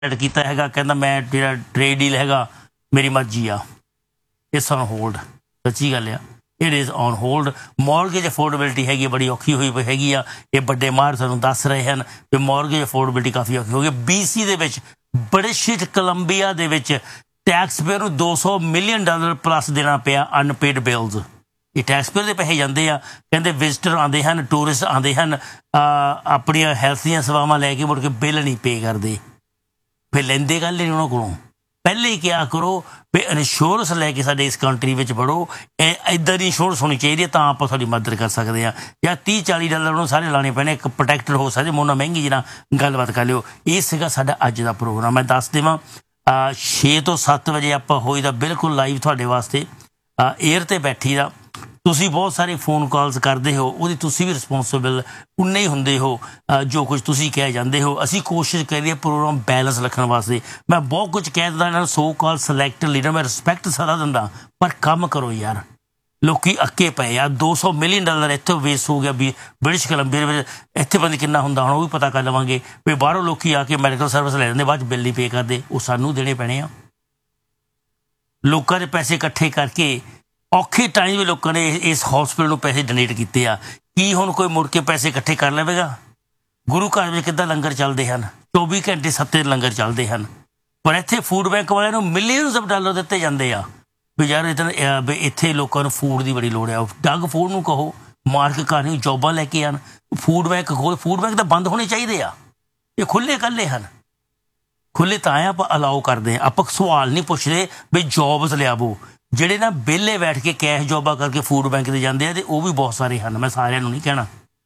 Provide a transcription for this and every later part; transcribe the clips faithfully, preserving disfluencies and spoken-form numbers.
ਕੀਤਾ ਹੈਗਾ, ਕਹਿੰਦਾ ਮੈਂ ਜਿਹੜਾ ਟ੍ਰੇਡ ਡੀਲ ਹੈਗਾ ਮੇਰੀ ਮਰਜ਼ੀ ਆ, ਇਟਸ ਔਨ ਹੋਲਡ। ਸੱਚੀ ਗੱਲ ਆ, it is on hold. Mortgage affordability ਹੈਗੀ ਬੜੀ ਔਖੀ ਹੋਈ ਪਈ ਹੈਗੀ ਆ। ਇਹ ਵੱਡੇ ਮਾਹਰ ਸਾਨੂੰ ਦੱਸ ਰਹੇ ਹਨ ਕਿ ਮੌਰਗੇਜ ਅਫੋਰਡੇਬਿਲਿਟੀ ਕਾਫੀ ਔਖੀ ਹੋ ਗਈ। ਬੀ ਸੀ ਦੇ ਵਿੱਚ, ਬ੍ਰਿਟਿਸ਼ ਕੋਲੰਬੀਆ ਦੇ ਵਿੱਚ ਟੈਕਸ ਪੇਅਰ ਨੂੰ ਦੋ ਸੌ ਮਿਲੀਅਨ ਡਾਲਰ ਪਲੱਸ ਦੇਣਾ ਪਿਆ ਅਨਪੇਡ ਬਿਲਜ਼। ਇਹ ਟੈਕਸ ਪੇਅਰ ਦੇ ਪੈਸੇ ਜਾਂਦੇ ਆ। ਕਹਿੰਦੇ ਵਿਜ਼ਟਰ ਆਉਂਦੇ ਹਨ, ਟੂਰਿਸਟ ਆਉਂਦੇ ਹਨ, ਆਪਣੀਆਂ ਹੈਲਥ ਦੀਆਂ ਸੇਵਾਵਾਂ ਲੈ ਕੇ ਮੁੜ ਕੇ ਬਿੱਲ ਨਹੀਂ ਪੇ ਕਰਦੇ। ਫਿਰ ਲੈਂਦੇ ਗੱਲ ਨਹੀਂ ਉਹਨਾਂ ਕੋਲੋਂ। ਪਹਿਲੇ ਹੀ ਕਿਹਾ ਕਰੋ ਵੀ ਇੰਸ਼ੋਰੈਂਸ ਲੈ ਕੇ ਸਾਡੇ ਇਸ ਕੰਟਰੀ ਵਿੱਚ ਵੜੋ, ਇੱਦਾਂ ਦੀ ਇੰਸ਼ੋਰੈਂਸ ਹੋਣੀ ਚਾਹੀਦੀ ਹੈ, ਤਾਂ ਆਪਾਂ ਤੁਹਾਡੀ ਮਦਦ ਕਰ ਸਕਦੇ ਹਾਂ। ਜਾਂ ਤੀਹ ਚਾਲੀ ਡਾਲਰ ਉਹਨੂੰ ਸਾਰੇ ਲਾਉਣੇ ਪੈਣੇ, ਇੱਕ ਪ੍ਰੋਟੈਕਟਡ ਹੋ ਸਕਦੇ, ਮੋਨਾ ਮਹਿੰਗੀ ਜਿਹੀ ਨਾਲ ਗੱਲਬਾਤ ਕਰ ਲਿਓ। ਇਹ ਸੀਗਾ ਸਾਡਾ ਅੱਜ ਦਾ ਪ੍ਰੋਗਰਾਮ। ਮੈਂ ਦੱਸ ਦੇਵਾਂ, ਛੇ ਤੋਂ ਸੱਤ ਵਜੇ ਆਪਾਂ ਹੋਈ ਦਾ ਬਿਲਕੁਲ ਲਾਈਵ ਤੁਹਾਡੇ ਵਾਸਤੇ ਏਅਰ 'ਤੇ ਬੈਠੀ ਦਾ। ਤੁਸੀਂ ਬਹੁਤ ਸਾਰੇ ਫੋਨ ਕਾਲਸ ਕਰਦੇ ਹੋ, ਉਹਦੀ ਤੁਸੀਂ ਵੀ ਰਿਸਪੋਂਸੀਬਲ ਉਨੇ ਹੀ ਹੁੰਦੇ ਹੋ ਜੋ ਕੁਝ ਤੁਸੀਂ ਕਹਿ ਜਾਂਦੇ ਹੋ। ਅਸੀਂ ਕੋਸ਼ਿਸ਼ ਕਰੀਏ ਪ੍ਰੋਗਰਾਮ ਬੈਲੈਂਸ ਰੱਖਣ ਵਾਸਤੇ। ਮੈਂ ਬਹੁਤ ਕੁਝ ਕਹਿ ਦਿੰਦਾ ਇਹਨਾਂ ਨੂੰ, ਸੋ ਕਾਲ ਸਿਲੈਕਟ ਲੀਡਰ, ਮੈਂ ਰਿਸਪੈਕਟ ਸਾਰਾ ਦਿੰਦਾ, ਪਰ ਕੰਮ ਕਰੋ ਯਾਰ। ਲੋਕੀ ਅੱਕੇ ਪਏ ਆ। ਦੋ ਸੌ ਮਿਲੀਅਨ ਡਾਲਰ ਇੱਥੇ ਵੇਸਟ ਹੋ ਗਿਆ ਵੀ ਬ੍ਰਿਟਿਸ਼ ਕੋਲੰਬੀਆ ਵਿੱਚ। ਇੱਥੇ ਬੰਦੇ ਕਿੰਨਾ ਹੁੰਦਾ ਹੁਣ ਉਹ ਵੀ ਪਤਾ ਕਰ ਲਵਾਂਗੇ ਵੀ ਬਾਹਰੋਂ ਲੋਕੀ ਆ ਕੇ ਮੈਡੀਕਲ ਸਰਵਿਸ ਲੈ ਜਾਂਦੇ, ਬਾਅਦ 'ਚ ਬਿੱਲ ਨਹੀਂ ਪੇ ਕਰਦੇ, ਉਹ ਸਾਨੂੰ ਦੇਣੇ ਪੈਣੇ ਆ। ਲੋਕਾਂ ਦੇ ਪੈਸੇ ਇਕੱਠੇ ਕਰਕੇ ਔਖੇ ਟਾਈਮ ਵੀ ਲੋਕਾਂ ਨੇ ਇਸ ਹੌਸਪੀਟਲ ਨੂੰ ਪੈਸੇ ਡੋਨੇਟ ਕੀਤੇ ਆ। ਕੀ ਹੁਣ ਕੋਈ ਮੁੜ ਕੇ ਪੈਸੇ ਇਕੱਠੇ ਕਰ ਲਵੇਗਾ? ਗੁਰੂ ਘਰ ਵਿੱਚ ਕਿੱਦਾਂ ਲੰਗਰ ਚੱਲਦੇ ਹਨ, ਚੌਵੀ ਘੰਟੇ ਸੱਤੇ ਲੰਗਰ ਚੱਲਦੇ ਹਨ, ਪਰ ਇੱਥੇ ਫੂਡ ਬੈਂਕ ਵਾਲਿਆਂ ਨੂੰ ਮਿਲੀਅਨਸ ਆਫ ਡਾਲਰ ਦਿੱਤੇ ਜਾਂਦੇ ਆ ਵੀ ਯਾਰ ਇੱਥੇ ਇੱਥੇ ਲੋਕਾਂ ਨੂੰ ਫੂਡ ਦੀ ਬੜੀ ਲੋੜ ਆ। ਡੱਗ ਫੂਡ ਨੂੰ ਕਹੋ ਮਾਰਕ ਘਰ ਨੂੰ ਜੋਬਾਂ ਲੈ ਕੇ ਆਉਣ, ਫੂਡ ਬੈਂਕ ਖੋਲ। ਫੂਡ ਬੈਂਕ ਤਾਂ ਬੰਦ ਹੋਣੇ ਚਾਹੀਦੇ ਆ, ਇਹ ਖੁੱਲ੍ਹੇ ਇਕੱਲੇ ਹਨ। ਖੁੱਲ੍ਹੇ ਤਾਂ ਆ ਆਪਾਂ ਅਲਾਓ ਕਰਦੇ ਹਾਂ। ਆਪਾਂ ਸਵਾਲ ਨਹੀਂ ਪੁੱਛਦੇ ਵੀ ਜੋਬਸ ਲਿਆਵੋ। ਜਿਹੜੇ ਨਾ ਵਿਹਲੇ ਬੈਠ ਕੇ ਕੈਸ਼ ਜੋਬਾਂ ਕਰਕੇ ਫੂਡ ਬੈਂਕ 'ਤੇ ਜਾਂਦੇ ਆ, ਅਤੇ ਉਹ ਵੀ ਬਹੁਤ ਸਾਰੇ ਹਨ। ਮੈਂ ਸਾਰਿਆਂ ਨੂੰ ਨਹੀਂ ਕਹਿਣਾ।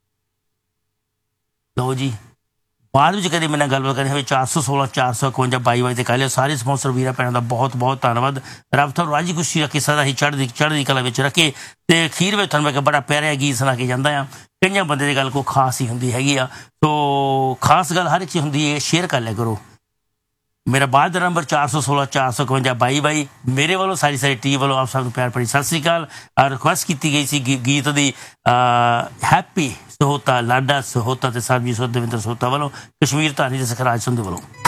ਲਓ ਜੀ, ਬਾਅਦ ਵਿੱਚ ਕਦੇ ਮੇਰੇ ਨਾਲ ਗੱਲਬਾਤ ਕਰਨੀ ਹੋਵੇ ਚਾਰ ਸੌ ਸੋਲਾਂ ਚਾਰ ਸੌ ਇਕਵੰਜਾ ਬਾਈ ਬਾਈ 'ਤੇ ਕਹਿ ਲਿਓ। ਸਾਰੇ ਸਪੋਂਸਰ ਵੀਰਾਂ ਭੈਣਾਂ ਦਾ ਬਹੁਤ ਬਹੁਤ ਧੰਨਵਾਦ। ਰੱਬ ਤੁਹਾਨੂੰ ਰਾਜੀ ਖੁਸ਼ੀ ਰੱਖੇ, ਸਦਾ ਹੀ ਚੜ੍ਹਦੀ ਚੜ੍ਹਦੀ ਕਲਾ ਵਿੱਚ ਰੱਖੇ। ਅਤੇ ਅਖੀਰ ਵਿੱਚ ਤੁਹਾਨੂੰ ਮੈਂ ਬੜਾ ਪਿਆਰਾ ਗੀਤ ਸੁਣਾ ਕੇ ਜਾਂਦਾ ਹਾਂ। ਕਈਆਂ ਬੰਦੇ ਦੀ ਗੱਲ ਕੋਈ ਖਾਸ ਹੀ ਹੁੰਦੀ ਹੈਗੀ ਆ, ਸੋ ਖਾਸ ਗੱਲ ਹਰ ਇੱਕ ਚੀਜ਼ ਹੁੰਦੀ ਹੈ, ਸ਼ੇਅਰ ਕਰ ਲਿਆ ਕਰੋ। ਮੇਰਾ ਬਾਅਦ ਦਾ ਨੰਬਰ ਚਾਰ ਸੌ ਸੋਲਾਂ ਚਾਰ ਸੌ ਇਕਵੰਜਾ ਬਾਈ ਬਾਈ। ਮੇਰੇ ਵੱਲੋਂ ਸਾਰੀ ਸਾਰੀ ਟੀਮ ਵੱਲੋਂ ਆਪ ਸਭ ਨੂੰ ਪਿਆਰ ਭਰੀ ਸਤਿ ਸ਼੍ਰੀ ਅਕਾਲ। ਰਿਕੁਐਸਟ ਕੀਤੀ ਗਈ ਸੀ ਗੀਤ ਦੀ ਹੈਪੀ ਸਹੋਤਾ, ਲਾਡਾ ਸਹੋਤਾ ਅਤੇ ਸਰਬਜੀਤ ਸੋਧ, ਦਵਿੰਦਰ ਸਹੋਤਾ ਵੱਲੋਂ, ਕਸ਼ਮੀਰ ਧਾਨੀ ਅਤੇ ਸਖਰਾਜ ਸੰਧੂ ਵੱਲੋਂ।